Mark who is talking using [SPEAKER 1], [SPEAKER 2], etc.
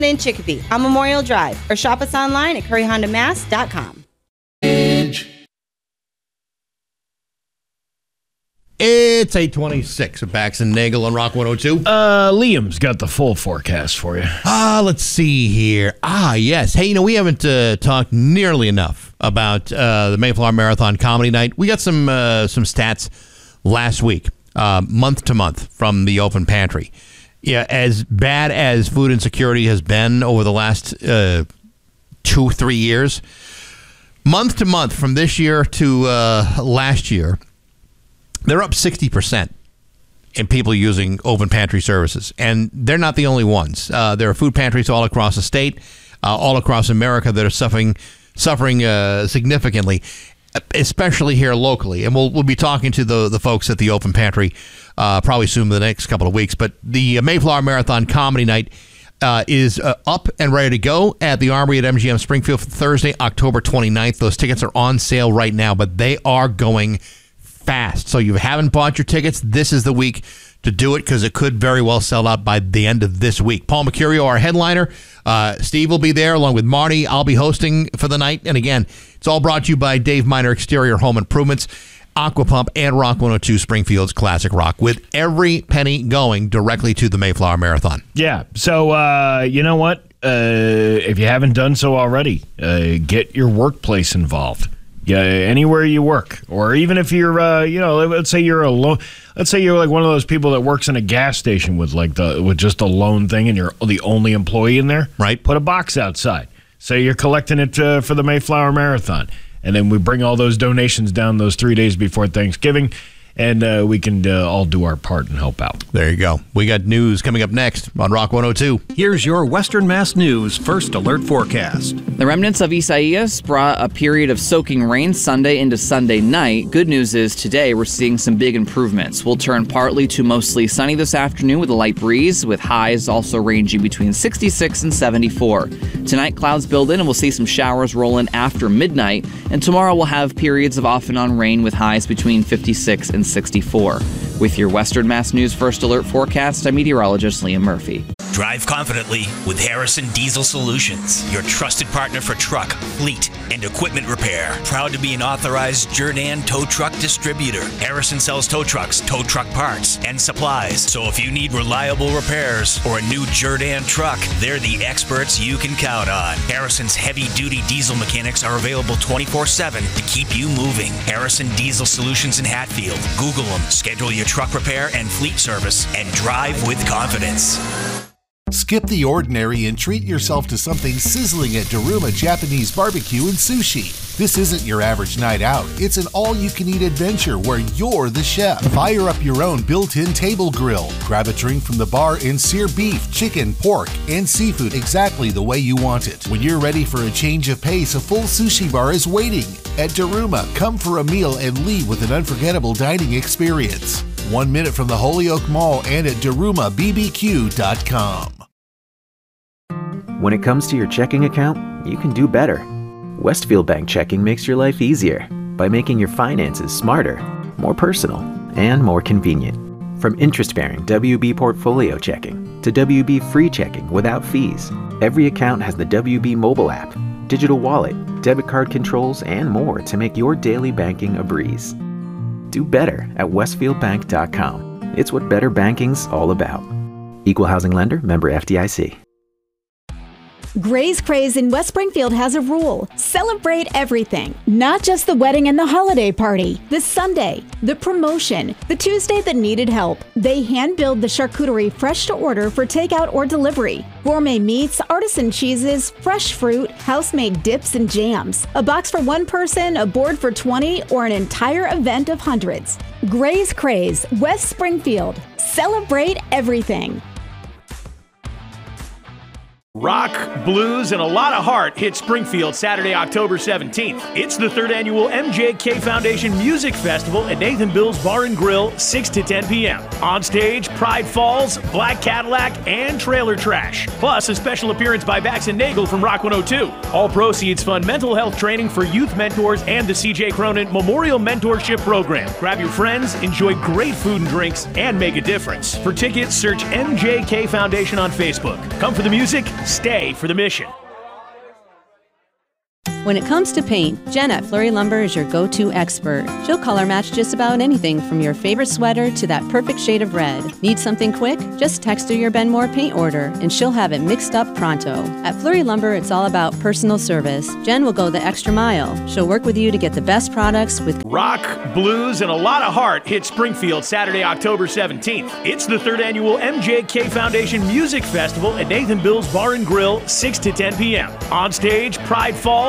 [SPEAKER 1] in Chicopee on Memorial Drive or shop us online at curryhondamass.com.
[SPEAKER 2] It's 8:26 at Bax and Nagel on Rock 102.
[SPEAKER 3] Liam's got the full forecast for you.
[SPEAKER 2] Let's see here. Yes. Hey, we haven't talked nearly enough about the Mayflower Marathon Comedy Night. We got some stats last week, month to month, from the Open Pantry. Yeah, as bad as food insecurity has been over the last 2-3 years, month to month from this year to last year, they're up 60% in people using Open Pantry services. And they're not the only ones. There are food pantries all across the state, all across America that are suffering significantly, especially here locally. And we'll be talking to the folks at the Open Pantry probably soon in the next couple of weeks. But the Mayflower Marathon Comedy Night is up and ready to go at the Armory at MGM Springfield for Thursday, October 29th. Those tickets are on sale right now, but they are going fast. So you haven't bought your tickets, this is the week to do it, because it could very well sell out by the end of this week. Paul Mercurio, our headliner. Steve will be there along with Marty. I'll be hosting for the night. And again, it's all brought to you by Dave Miner Exterior Home Improvements, Aquapump, and Rock 102 Springfield's Classic Rock, with every penny going directly to the Mayflower Marathon.
[SPEAKER 3] Yeah. So, you know what? If you haven't done so already, get your workplace involved. Yeah, anywhere you work, or even if you're, let's say you're like one of those people that works in a gas station with just a lone thing, and you're the only employee in there.
[SPEAKER 2] Right.
[SPEAKER 3] Put a box outside. Say you're collecting it for the Mayflower Marathon, and then we bring all those donations down those 3 days before Thanksgiving, and we can all do our part and help out.
[SPEAKER 2] There you go. We got news coming up next on Rock 102.
[SPEAKER 4] Here's your Western Mass News First Alert forecast.
[SPEAKER 5] The remnants of Isaias brought a period of soaking rain Sunday into Sunday night. Good news is today we're seeing some big improvements. We'll turn partly to mostly sunny this afternoon with a light breeze, with highs also ranging between 66 and 74. Tonight, clouds build in and we'll see some showers roll in after midnight. And tomorrow we'll have periods of off and on rain with highs between 56 and 64. With your Western Mass News First Alert forecast, I'm meteorologist Liam Murphy.
[SPEAKER 6] Drive confidently with Harrison Diesel Solutions, your trusted partner for truck, fleet, and equipment repair. Proud to be an authorized Jerr-Dan tow truck distributor. Harrison sells tow trucks, tow truck parts, and supplies. So if you need reliable repairs or a new Jerr-Dan truck, they're the experts you can count on. Harrison's heavy-duty diesel mechanics are available 24/7 to keep you moving. Harrison Diesel Solutions in Hatfield. Google them, schedule your truck repair and fleet service, and drive with confidence.
[SPEAKER 7] Skip the ordinary and treat yourself to something sizzling at Daruma Japanese Barbecue and Sushi. This isn't your average night out. It's an all-you-can-eat adventure where you're the chef. Fire up your own built-in table grill. Grab a drink from the bar and sear beef, chicken, pork, and seafood exactly the way you want it. When you're ready for a change of pace, a full sushi bar is waiting. At Daruma, come for a meal and leave with an unforgettable dining experience. 1 minute from the Holyoke Mall and at DarumaBBQ.com.
[SPEAKER 8] When it comes to your checking account, you can do better. Westfield Bank Checking makes your life easier by making your finances smarter, more personal, and more convenient. From interest-bearing WB Portfolio Checking to WB Free Checking without fees, every account has the WB mobile app, digital wallet, debit card controls, and more to make your daily banking a breeze. Do better at westfieldbank.com. It's what better banking's all about. Equal housing lender, member FDIC.
[SPEAKER 9] Gray's Craze in West Springfield has a rule. Celebrate everything, not just the wedding and the holiday party. The Sunday, the promotion, the Tuesday that needed help. They hand build the charcuterie fresh to order for takeout or delivery. Gourmet meats, artisan cheeses, fresh fruit, house-made dips and jams. A box for one person, a board for 20, or an entire event of hundreds. Gray's Craze, West Springfield. Celebrate everything.
[SPEAKER 10] Rock, blues, and a lot of heart hit Springfield Saturday, October 17th. It's the 3rd annual MJK Foundation Music Festival at Nathan Bill's Bar and Grill, 6 to 10 p.m. On stage, Pride Falls, Black Cadillac, and Trailer Trash. Plus, a special appearance by Bax and Nagel from Rock 102. All proceeds fund mental health training for youth mentors and the C.J. Cronin Memorial Mentorship Program. Grab your friends, enjoy great food and drinks, and make a difference. For tickets, search MJK Foundation on Facebook. Come for the music, Stay for the mission.
[SPEAKER 11] When it comes to paint, Jen at Fleury Lumber is your go-to expert. She'll color match just about anything from your favorite sweater to that perfect shade of red. Need something quick? Just text her your Ben Moore paint order and she'll have it mixed up pronto. At Fleury Lumber, it's all about personal service. Jen will go the extra mile. She'll work with you to get the best products with
[SPEAKER 10] rock, blues, and a lot of heart hit Springfield Saturday, October 17th. It's the 3rd annual MJK Foundation Music Festival at Nathan Bill's Bar and Grill, 6 to 10 p.m. On stage, Pride Falls,